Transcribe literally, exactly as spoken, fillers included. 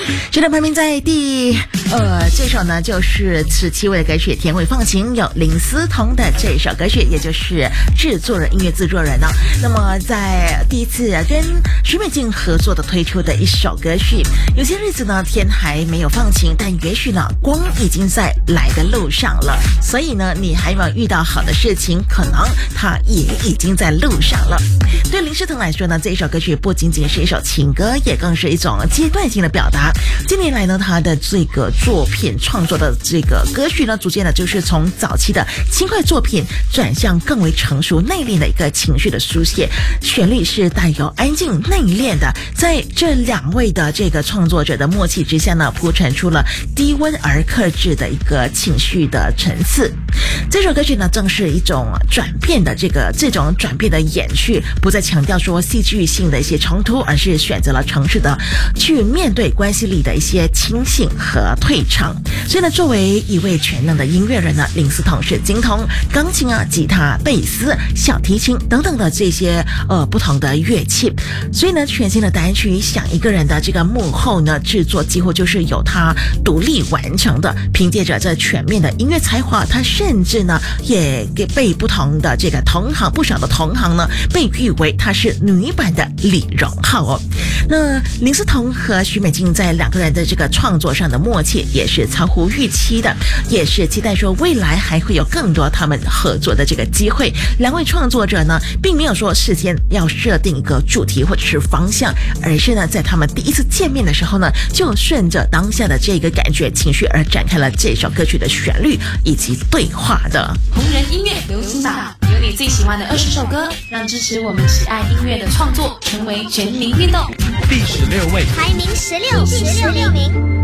现在排名在第呃这首呢就是十七位的歌曲《甜味放晴》，有林思彤的这首歌曲，也就是制作人音乐制作人呢、哦。那么在第一次跟徐美静合作的推出的一首歌曲，有些日子呢天还没有放晴，但也许呢光已经在来的路上了。所以呢你还没有遇到好的事情，可能它也已经在路上了。对林思彤来说呢，这一首歌曲不仅仅是一首情歌，也更是一种阶段性的表达。近年来呢，他的这个作品创作的这个歌曲呢，逐渐的就是从早期的轻快作品转向更为成熟内敛的一个情绪的书写，旋律是带有安静内敛的。在这两位的这个创作者的默契之下呢，铺陈出了低温而克制的一个情绪的层次。这首歌曲呢，正是一种转变的这个这种转变的延续，不再强调说戏剧性的一些冲突，而是选择了诚实的去面对关系里的一些清醒和退场。所以呢，作为一位全能的音乐人呢，林思彤是精通钢琴啊、吉他、贝斯、小提琴等等的这些呃不同的乐器。所以呢，全新的单曲《想一个人》的这个幕后呢制作几乎就是由他独立完成的。凭借着这全面的音乐才华，他甚至呢也给被不同的这个同行不少的同行呢被誉为他是女版的李荣浩哦。那林思彤和徐美静在两个人的这个创作上的默契也是超乎预期的，也是期待说未来还会有更多他们合作的这个机会。两位创作者呢并没有说事先要设定一个主题或者是方向，而是呢在他们第一次见面的时候呢就顺着当下的这个感觉情绪而展开了这首歌曲的旋律以及对话的红人音乐流行榜，有你最喜欢的二十首歌，让支持我们喜爱音乐的创作成为全民运动。 第十六位， 排名十六，十六名。